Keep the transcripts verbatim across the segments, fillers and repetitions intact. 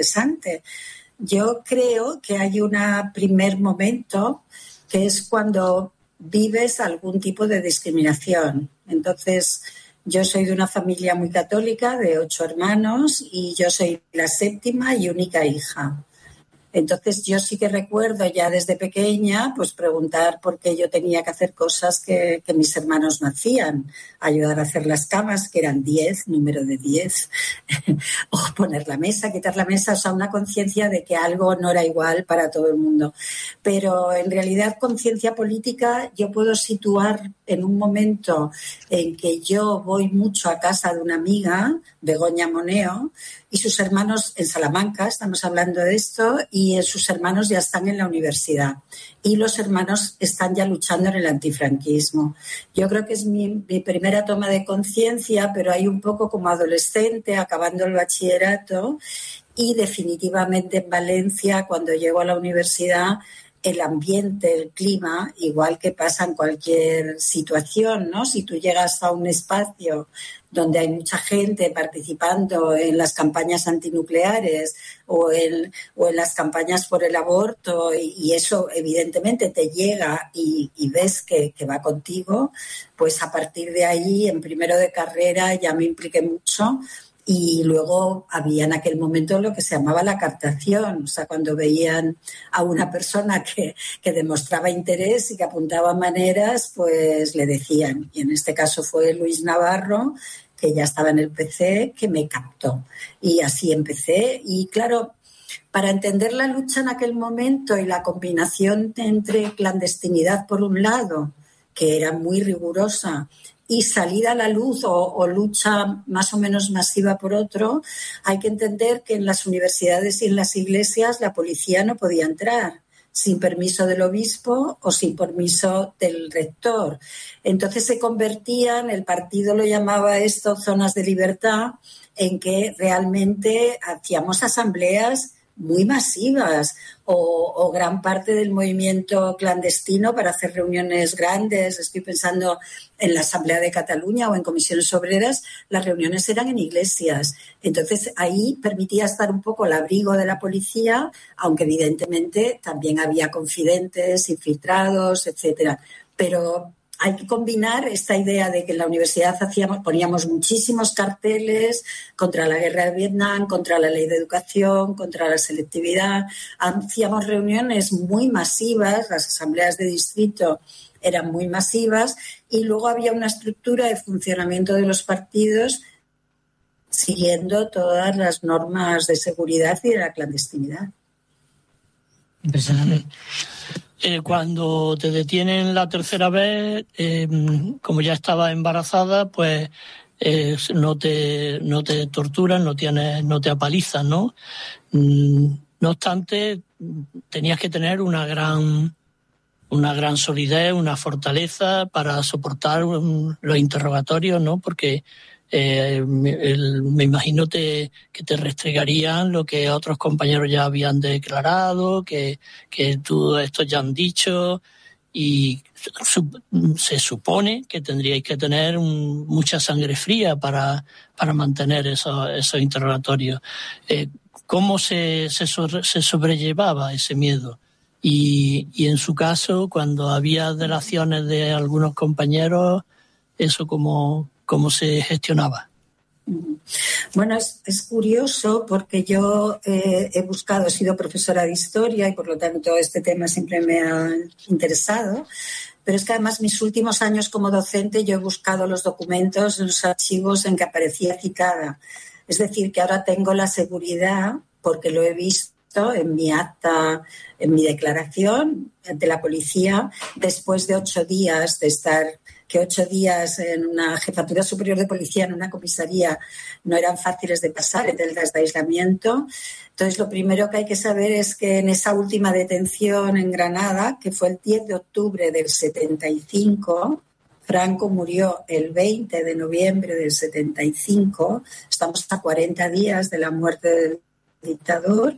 interesante. Yo creo que hay un primer momento que es cuando vives algún tipo de discriminación. Entonces, yo soy de una familia muy católica, de ocho hermanos, y yo soy la séptima y única hija. Entonces yo sí que recuerdo ya desde pequeña pues preguntar por qué yo tenía que hacer cosas que, que mis hermanos no hacían, ayudar a hacer las camas, que eran diez, número de diez, o poner la mesa, quitar la mesa, o sea, una conciencia de que algo no era igual para todo el mundo. Pero en realidad conciencia política yo puedo situar en un momento en que yo voy mucho a casa de una amiga, Begoña Moneo, y sus hermanos en Salamanca, estamos hablando de esto, y sus hermanos ya están en la universidad. Y los hermanos están ya luchando en el antifranquismo. Yo creo que es mi, mi primera toma de conciencia, pero hay un poco como adolescente, acabando el bachillerato, y definitivamente en Valencia, cuando llego a la universidad, el ambiente, el clima, igual que pasa en cualquier situación, ¿no? Si tú llegas a un espacio donde hay mucha gente participando en las campañas antinucleares o en, o en las campañas por el aborto, y, y eso evidentemente te llega y, y ves que, que va contigo, pues a partir de ahí, en primero de carrera, ya me impliqué mucho. Y luego había en aquel momento lo que se llamaba la captación, o sea, cuando veían a una persona que, que demostraba interés y que apuntaba maneras, pues le decían. Y en este caso fue Luis Navarro, que ya estaba en el P C, que me captó. Y así empecé. Y claro, para entender la lucha en aquel momento y la combinación entre clandestinidad por un lado, que era muy rigurosa, y salida a la luz o, o lucha más o menos masiva por otro, hay que entender que en las universidades y en las iglesias la policía no podía entrar sin permiso del obispo o sin permiso del rector. Entonces se convertían, el partido lo llamaba esto, zonas de libertad, en que realmente hacíamos asambleas muy masivas o, o gran parte del movimiento clandestino para hacer reuniones grandes. Estoy pensando en la Asamblea de Cataluña o en comisiones obreras, las reuniones eran en iglesias. Entonces ahí permitía estar un poco al abrigo de la policía, aunque evidentemente también había confidentes, infiltrados, etcétera. Pero hay que combinar esta idea de que en la universidad hacíamos, poníamos muchísimos carteles contra la guerra de Vietnam, contra la ley de educación, contra la selectividad. Hacíamos reuniones muy masivas, las asambleas de distrito eran muy masivas, y luego había una estructura de funcionamiento de los partidos siguiendo todas las normas de seguridad y de la clandestinidad. Impresionante. Eh, cuando te detienen la tercera vez, eh, como ya estaba embarazada, pues eh, no te no te torturan, no tienes, no te apalizan, ¿no? Mm, no obstante, tenías que tener una gran una gran solidez, una fortaleza para soportar um, los interrogatorios, ¿no? Porque eh, el, me imagino te, que te restregarían lo que otros compañeros ya habían declarado, que, que tú estos ya han dicho, y su, se supone que tendríais que tener un, mucha sangre fría para, para mantener esos, esos interrogatorios. Eh, ¿Cómo se, se, sobre, se sobrellevaba ese miedo? Y, y en su caso, cuando había delaciones de algunos compañeros, ¿eso cómo, cómo se gestionaba? Bueno, es, es curioso porque yo eh, he buscado, he sido profesora de historia y por lo tanto este tema siempre me ha interesado, pero es que además mis últimos años como docente yo he buscado los documentos, los archivos en que aparecía citada. Es decir, que ahora tengo la seguridad, porque lo he visto en mi acta, en mi declaración ante la policía, después de ocho días de estar, que ocho días en una jefatura superior de policía, en una comisaría, no eran fáciles de pasar en celdas de aislamiento. Entonces, lo primero que hay que saber es que en esa última detención en Granada, que fue el diez de octubre del setenta y cinco, Franco murió el veinte de noviembre del setenta y cinco, estamos a cuarenta días de la muerte del dictador,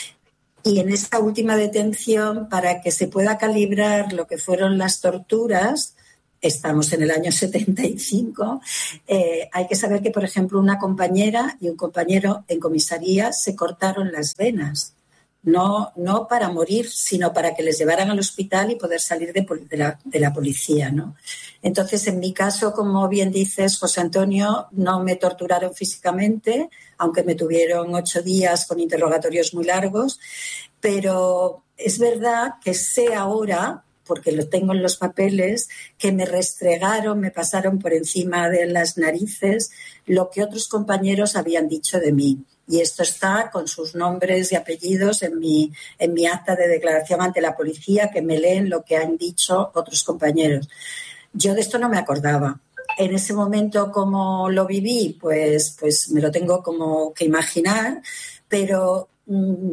y en esta última detención, para que se pueda calibrar lo que fueron las torturas, estamos en el año setenta y cinco, eh, hay que saber que, por ejemplo, una compañera y un compañero en comisaría se cortaron las venas. No, no para morir, sino para que les llevaran al hospital y poder salir de, de, la, de la policía, ¿no? Entonces, en mi caso, como bien dices, José Antonio, no me torturaron físicamente, aunque me tuvieron ocho días con interrogatorios muy largos, pero es verdad que sé ahora, porque lo tengo en los papeles, que me restregaron, me pasaron por encima de las narices lo que otros compañeros habían dicho de mí. Y esto está con sus nombres y apellidos en mi, en mi acta de declaración ante la policía, que me leen lo que han dicho otros compañeros. Yo de esto no me acordaba. En ese momento, ¿cómo lo viví? Pues, pues me lo tengo como que imaginar, pero mmm,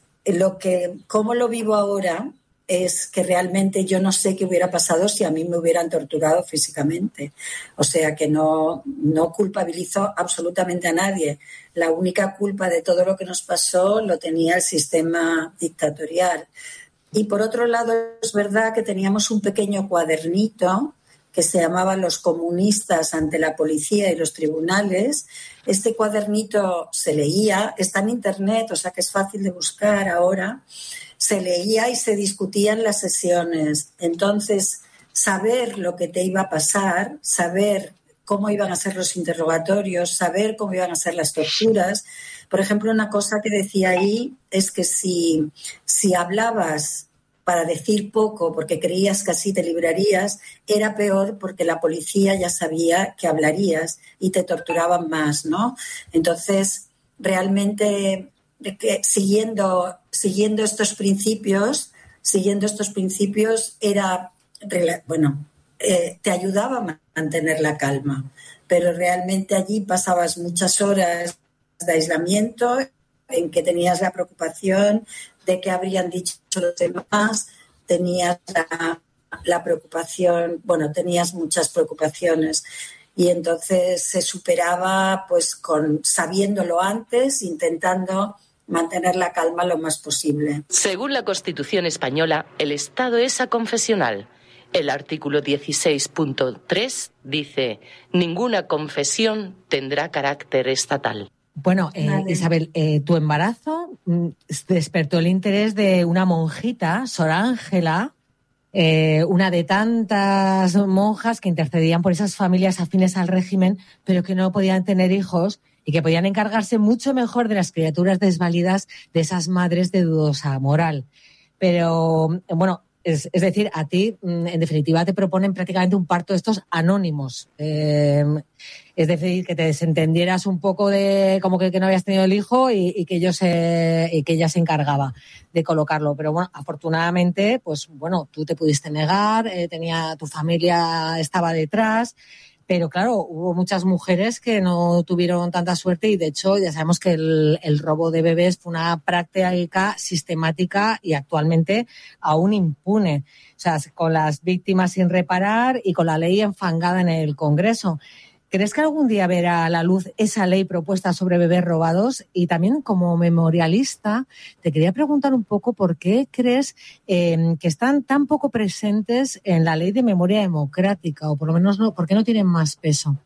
lo que, cómo lo vivo ahora es que realmente yo no sé qué hubiera pasado si a mí me hubieran torturado físicamente. O sea que no, no culpabilizo absolutamente a nadie. La única culpa de todo lo que nos pasó lo tenía el sistema dictatorial. Y por otro lado, es verdad que teníamos un pequeño cuadernito que se llamaba Los comunistas ante la policía y los tribunales. Este cuadernito se leía, está en internet, o sea que es fácil de buscar ahora. Se leía y se discutía en las sesiones. Entonces, saber lo que te iba a pasar, saber cómo iban a ser los interrogatorios, saber cómo iban a ser las torturas. Por ejemplo, una cosa que decía ahí es que si, si hablabas para decir poco porque creías que así te librarías, era peor porque la policía ya sabía que hablarías y te torturaban más, ¿no? Entonces, realmente... De que siguiendo, siguiendo estos principios, siguiendo estos principios era, bueno, eh, te ayudaba a mantener la calma, pero realmente allí pasabas muchas horas de aislamiento en que tenías la preocupación de qué habrían dicho los demás, tenías la, la preocupación, bueno, tenías muchas preocupaciones. Y entonces se superaba pues con sabiéndolo antes, intentando mantener la calma lo más posible. Según la Constitución española, el Estado es aconfesional. El artículo dieciséis punto tres dice: ninguna confesión tendrá carácter estatal. Bueno, eh, vale. Isabel, eh, tu embarazo despertó el interés de una monjita, Sor Ángela, Eh, una de tantas monjas que intercedían por esas familias afines al régimen, pero que no podían tener hijos y que podían encargarse mucho mejor de las criaturas desvalidas de esas madres de dudosa moral. Pero, bueno, es, es decir, a ti, en definitiva, te proponen prácticamente un parto de estos anónimos. Eh, es decir, que te desentendieras un poco de como que, que no habías tenido el hijo y, y, que, ellos, eh, y que ella se encargaba de colocarlo. Pero bueno, afortunadamente, pues bueno, tú te pudiste negar, eh, tenía, tu familia estaba detrás. Pero claro, hubo muchas mujeres que no tuvieron tanta suerte y de hecho ya sabemos que el, el robo de bebés fue una práctica sistemática y actualmente aún impune. O sea, con las víctimas sin reparar y con la ley enfangada en el Congreso. ¿Crees que algún día verá a la luz esa ley propuesta sobre bebés robados? Y también como memorialista, te quería preguntar un poco por qué crees eh, que están tan poco presentes en la ley de memoria democrática, o por lo menos no, ¿por qué no tienen más peso?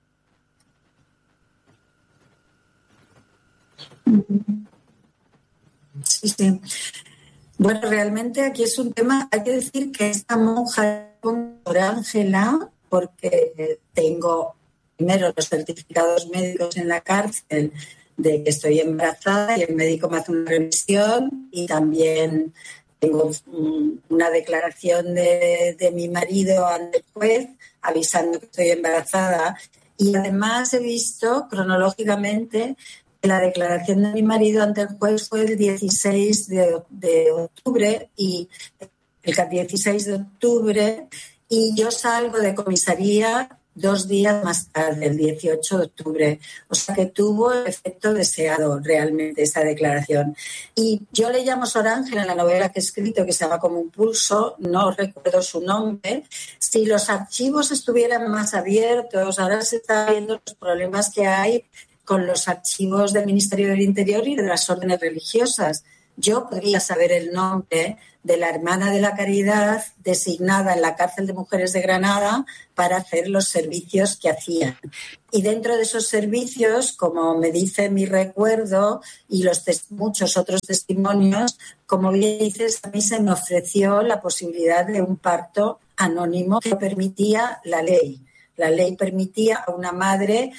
Sí, sí. Bueno, realmente aquí es un tema, hay que decir que esta monja Sor Ángela, porque tengo primero los certificados médicos en la cárcel de que estoy embarazada y el médico me hace una revisión, y también tengo una declaración de, de mi marido ante el juez avisando que estoy embarazada, y además he visto cronológicamente que la declaración de mi marido ante el juez fue el dieciséis de, de octubre y el dieciséis de octubre y yo salgo de comisaría dos días más tarde, el dieciocho de octubre. O sea que tuvo el efecto deseado realmente esa declaración. Y yo le llamo Sor Ángela en la novela que he escrito, que se llama Como un pulso, no recuerdo su nombre. Si los archivos estuvieran más abiertos, ahora se están viendo los problemas que hay con los archivos del Ministerio del Interior y de las órdenes religiosas. yo podría saber el nombre de la hermana de la Caridad designada en la cárcel de mujeres de Granada para hacer los servicios que hacían. Y dentro de esos servicios, como me dice mi recuerdo y los tes- muchos otros testimonios, como bien dices, a mí se me ofreció la posibilidad de un parto anónimo que permitía la ley. La ley permitía a una madre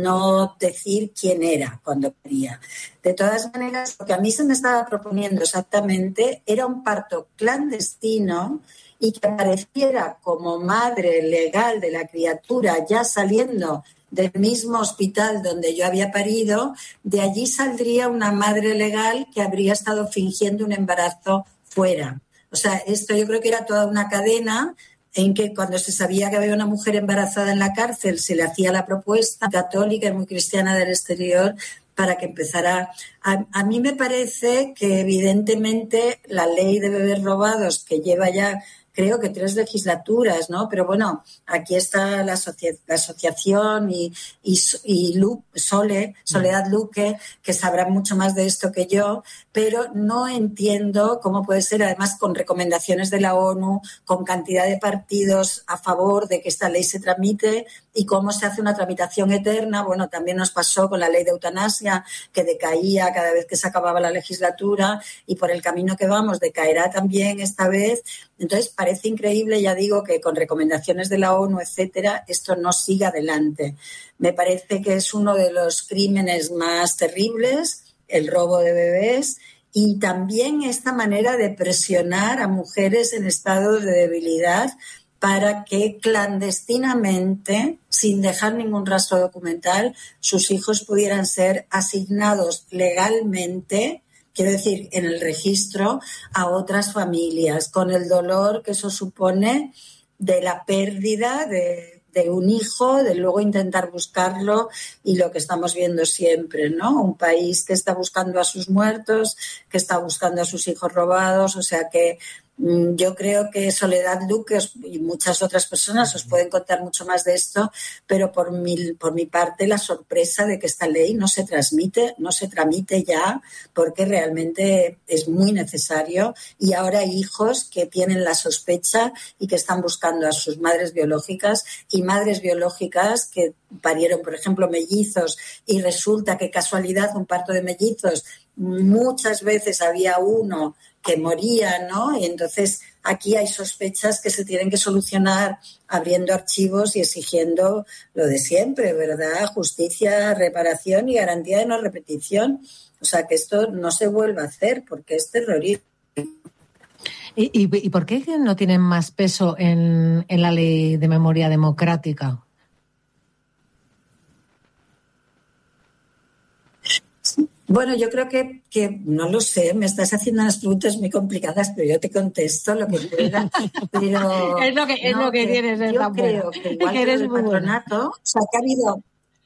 no decir quién era cuando quería. De todas maneras, lo que a mí se me estaba proponiendo exactamente era un parto clandestino y que apareciera como madre legal de la criatura ya saliendo del mismo hospital donde yo había parido. De allí saldría una madre legal que habría estado fingiendo un embarazo fuera. O sea, esto yo creo que era toda una cadena en que cuando se sabía que había una mujer embarazada en la cárcel se le hacía la propuesta católica y muy cristiana del exterior para que empezara. A, a mí me parece que evidentemente la ley de bebés robados, que lleva ya creo que tres legislaturas, ¿no? Pero bueno, aquí está la, asocia- la asociación y, y, y Lu- Sole, Soledad Luque, que sabrá mucho más de esto que yo, pero no entiendo cómo puede ser, además con recomendaciones de la ONU, con cantidad de partidos a favor de que esta ley se tramite y cómo se hace una tramitación eterna. Bueno, también nos pasó con la ley de eutanasia, que decaía cada vez que se acababa la legislatura y por el camino que vamos decaerá también esta vez. Entonces, parece increíble, ya digo, que con recomendaciones de la ONU, etcétera, esto no siga adelante. Me parece que es uno de los crímenes más terribles, el robo de bebés, y también esta manera de presionar a mujeres en estado de debilidad para que clandestinamente, sin dejar ningún rastro documental, sus hijos pudieran ser asignados legalmente, quiero decir, en el registro, a otras familias, con el dolor que eso supone de la pérdida de, de un hijo, de luego intentar buscarlo y lo que estamos viendo siempre, ¿no? Un país que está buscando a sus muertos, que está buscando a sus hijos robados, o sea que yo creo que Soledad Luque y muchas otras personas os pueden contar mucho más de esto, pero por mi, por mi parte la sorpresa de que esta ley no se transmite, no se tramite ya, porque realmente es muy necesario y ahora hay hijos que tienen la sospecha y que están buscando a sus madres biológicas y madres biológicas que parieron, por ejemplo, mellizos y resulta que casualidad un parto de mellizos muchas veces había uno que moría, ¿no? Y entonces aquí hay sospechas que se tienen que solucionar abriendo archivos y exigiendo lo de siempre, ¿verdad? Justicia, reparación y garantía de no repetición. O sea, que esto no se vuelva a hacer porque es terrorismo. ¿Y, y, y por qué no tienen más peso en, en la ley de memoria democrática? Bueno, yo creo que, que, no lo sé, me estás haciendo unas preguntas muy complicadas, pero yo te contesto lo que pueda. Pero es lo que, es no, lo que, que tienes. Yo tan creo buena. que igual que, que eres el patronato, buena. O sea, que ha habido...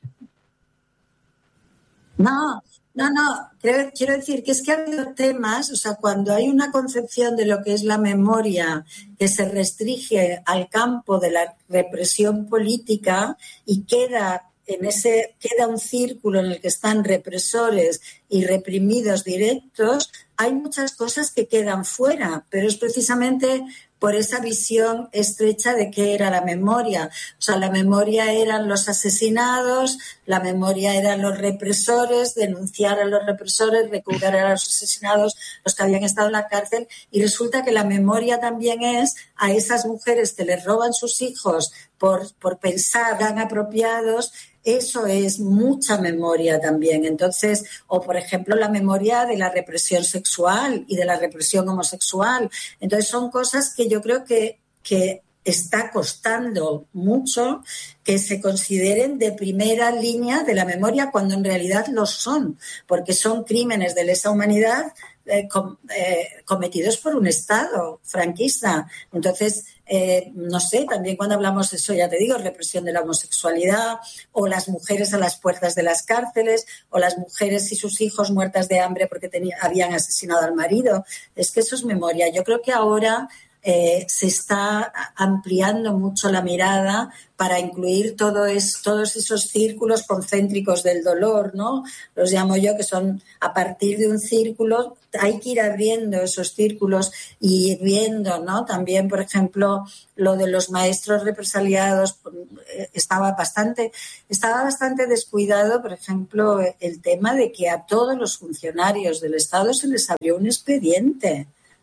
No, no, no, creo, quiero decir que es que ha habido temas, o sea, cuando hay una concepción de lo que es la memoria que se restringe al campo de la represión política y queda... En ese queda un círculo en el que están represores y reprimidos directos, hay muchas cosas que quedan fuera, pero es precisamente por esa visión estrecha de qué era la memoria. O sea, la memoria eran los asesinados, la memoria eran los represores, denunciar a los represores, recuperar a los asesinados, los que habían estado en la cárcel, y resulta que la memoria también es a esas mujeres que les roban sus hijos por, por pensar tan apropiados. Eso es mucha memoria también. Entonces, o por ejemplo, la memoria de la represión sexual y de la represión homosexual. Entonces, son cosas que yo creo que, que está costando mucho que se consideren de primera línea de la memoria cuando en realidad lo son, porque son crímenes de lesa humanidad eh, com, eh, cometidos por un Estado franquista. Entonces, Eh, no sé, también cuando hablamos de eso, ya te digo, represión de la homosexualidad, o las mujeres a las puertas de las cárceles, o las mujeres y sus hijos muertas de hambre porque tenía, habían asesinado al marido. Es que eso es memoria. Yo creo que ahora eh, se está ampliando mucho la mirada para incluir todo es, todos esos círculos concéntricos del dolor, ¿no? Los llamo yo, que son a partir de un círculo, hay que ir abriendo esos círculos y ir viendo, ¿no? También, por ejemplo, lo de los maestros represaliados estaba bastante, estaba bastante descuidado, por ejemplo, el tema de que a todos los funcionarios del Estado se les abrió un expediente.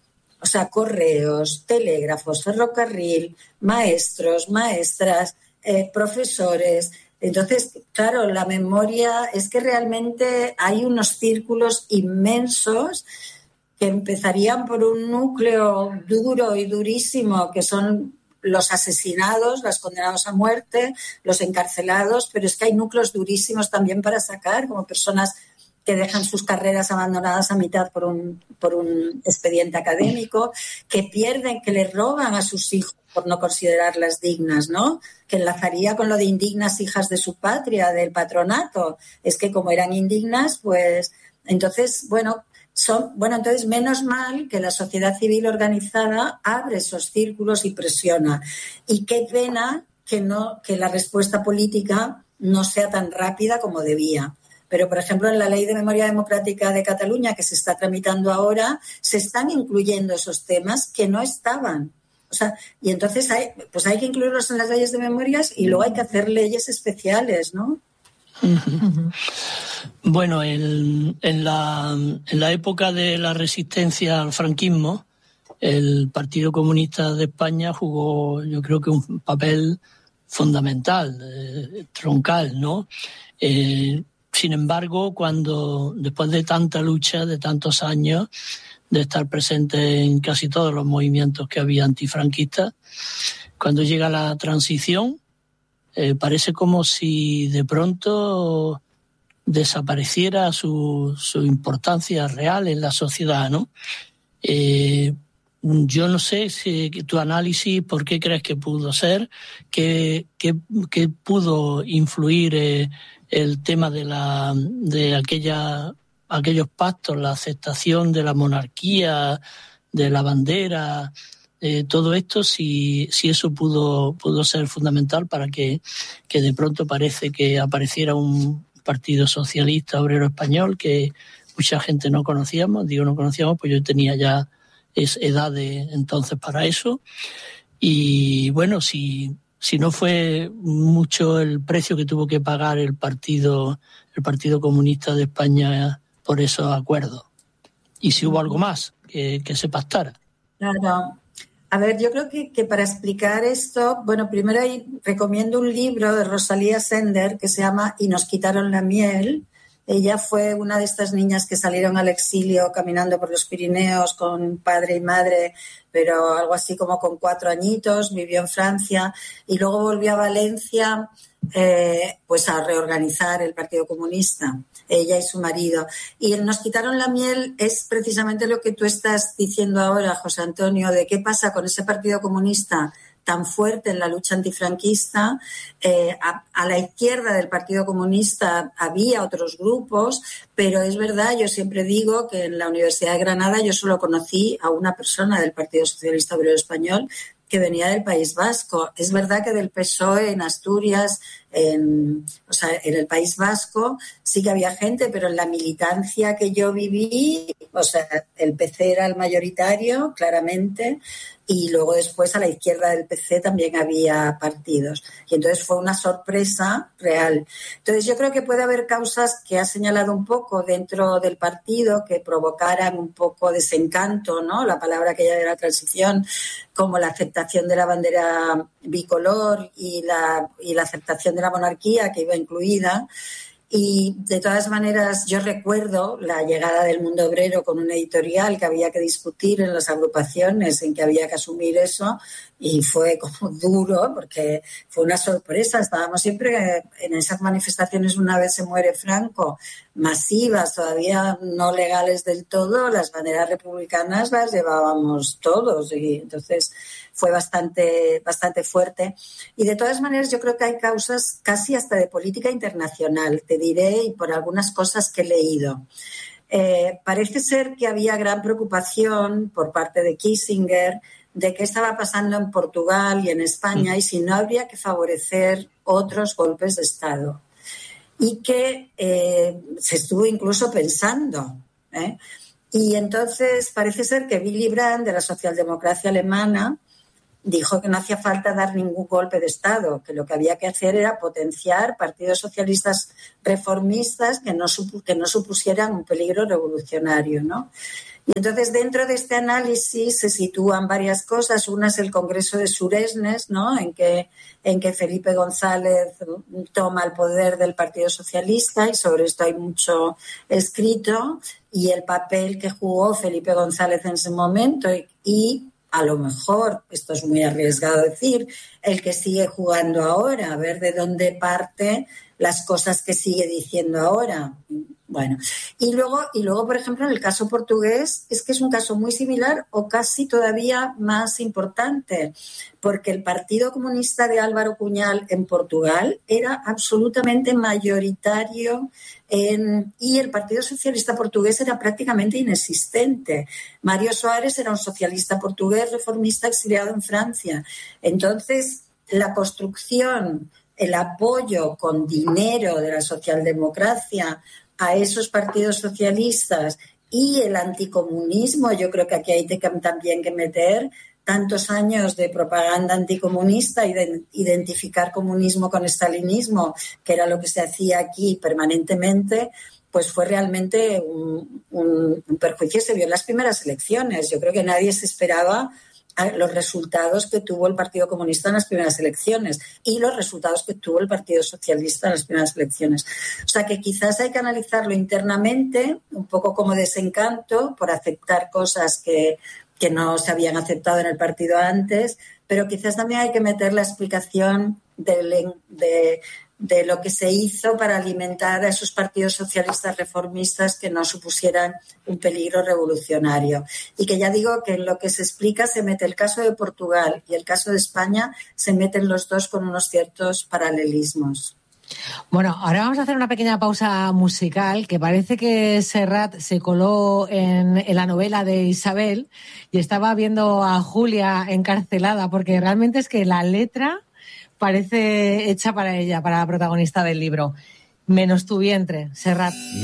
O sea, correos, telégrafos, ferrocarril, maestros, maestras, eh, profesores. Entonces, claro, la memoria es que realmente hay unos círculos inmensos que empezarían por un núcleo duro y durísimo, que son los asesinados, los condenados a muerte, los encarcelados, pero es que hay núcleos durísimos también para sacar, como personas que dejan sus carreras abandonadas a mitad por un, por un expediente académico, que pierden, que le roban a sus hijos por no considerarlas dignas, ¿no? Que enlazaría con lo de indignas hijas de su patria, del patronato. Es que como eran indignas, pues... Entonces, bueno, son, bueno, entonces menos mal que la sociedad civil organizada abre esos círculos y presiona. Y qué pena que, no, que la respuesta política no sea tan rápida como debía. Pero, por ejemplo, en la Ley de Memoria Democrática de Cataluña, que se está tramitando ahora, se están incluyendo esos temas que no estaban. O sea, y entonces hay, pues hay que incluirlos en las leyes de memorias y luego hay que hacer leyes especiales, ¿no? Uh-huh. Bueno, en, en, la, en la época de la resistencia al franquismo, el Partido Comunista de España jugó, yo creo que un papel fundamental, eh, troncal, ¿no? Eh, Sin embargo, cuando después de tanta lucha, de tantos años, de estar presente en casi todos los movimientos que había antifranquistas, cuando llega la transición, eh, parece como si de pronto desapareciera su, su importancia real en la sociedad, ¿no? Eh, yo no sé si tu análisis, ¿por qué crees que pudo ser? ¿Qué, qué, qué pudo influir eh, el tema de la de aquella aquellos pactos, la aceptación de la monarquía, de la bandera, eh, todo esto, si si eso pudo pudo ser fundamental para que, que de pronto parece que apareciera un partido socialista obrero español que mucha gente no conocíamos, digo no conocíamos, pues yo tenía ya es edad de entonces para eso. Y bueno, si si no fue mucho el precio que tuvo que pagar el partido el Partido Comunista de España por esos acuerdos, y si hubo algo más que, que se pactara. Claro. A ver, yo creo que, que para explicar esto, bueno, primero ahí recomiendo un libro de Rosalía Sender que se llama Y nos quitaron la miel. Ella fue una de estas niñas que salieron al exilio caminando por los Pirineos con padre y madre, pero algo así como con cuatro añitos, vivió en Francia y luego volvió a Valencia eh, pues a reorganizar el Partido Comunista, ella y su marido. Y el Nos quitaron la miel es precisamente lo que tú estás diciendo ahora, José Antonio, de qué pasa con ese Partido Comunista tan fuerte en la lucha antifranquista. Eh, a, a la izquierda del Partido Comunista había otros grupos, pero es verdad, yo siempre digo que en la Universidad de Granada yo solo conocí a una persona del Partido Socialista Obrero Español que venía del País Vasco. Es verdad que del P S O E en Asturias, en, o sea, en el País Vasco sí que había gente, pero en la militancia que yo viví, o sea, el P C era el mayoritario, claramente, y luego después a la izquierda del P C también había partidos. Y entonces fue una sorpresa real. Entonces yo creo que puede haber causas que ha señalado un poco dentro del partido que provocaran un poco desencanto, ¿no? La palabra aquella de la transición, como la aceptación de la bandera bicolor y la, y la aceptación de la monarquía que iba incluida. Y de todas maneras yo recuerdo la llegada del Mundo Obrero con un editorial que había que discutir en las agrupaciones, en que había que asumir eso, y fue como duro porque fue una sorpresa. Estábamos siempre en esas manifestaciones Una vez se muere Franco, masivas, todavía no legales del todo, las banderas republicanas las llevábamos todos y entonces fue bastante, bastante fuerte. Y de todas maneras yo creo que hay causas casi hasta de política internacional, te diré, y por algunas cosas que he leído. Eh, parece ser que había gran preocupación por parte de Kissinger de qué estaba pasando en Portugal y en España y si no habría que favorecer otros golpes de Estado. Y que eh, se estuvo incluso pensando, ¿eh? Y entonces parece ser que Willy Brandt, de la socialdemocracia alemana, dijo que no hacía falta dar ningún golpe de Estado, que lo que había que hacer era potenciar partidos socialistas reformistas que no, supu- que no supusieran un peligro revolucionario, ¿no? Y entonces dentro de este análisis se sitúan varias cosas. Una es el Congreso de Suresnes, ¿no? En que, en que Felipe González toma el poder del Partido Socialista, y sobre esto hay mucho escrito, y el papel que jugó Felipe González en ese momento y, y a lo mejor, esto es muy arriesgado decir, el que sigue jugando ahora, a ver de dónde parte las cosas que sigue diciendo ahora. Bueno, y luego, y luego, por ejemplo, en el caso portugués, es que es un caso muy similar o casi todavía más importante, porque el Partido Comunista de Álvaro Cunhal en Portugal era absolutamente mayoritario en, y el Partido Socialista Portugués era prácticamente inexistente. Mario Soares era un socialista portugués reformista exiliado en Francia. Entonces, la construcción, el apoyo con dinero de la socialdemocracia a esos partidos socialistas y el anticomunismo, yo creo que aquí hay también que meter tantos años de propaganda anticomunista y de identificar comunismo con estalinismo, que era lo que se hacía aquí permanentemente, pues fue realmente un, un, un perjuicio. Se vio en las primeras elecciones. Yo creo que nadie se esperaba los resultados que tuvo el Partido Comunista en las primeras elecciones y los resultados que tuvo el Partido Socialista en las primeras elecciones. O sea que quizás hay que analizarlo internamente, un poco como desencanto por aceptar cosas que, que no se habían aceptado en el partido antes, pero quizás también hay que meter la explicación de, de, de lo que se hizo para alimentar a esos partidos socialistas reformistas que no supusieran un peligro revolucionario. Y que ya digo que en lo que se explica se mete el caso de Portugal y el caso de España, se meten los dos con unos ciertos paralelismos. Bueno, ahora vamos a hacer una pequeña pausa musical, que parece que Serrat se coló en, en la novela de Isabel y estaba viendo a Julia encarcelada, porque realmente es que la letra parece hecha para ella, para la protagonista del libro. Menos tu vientre, Serrat.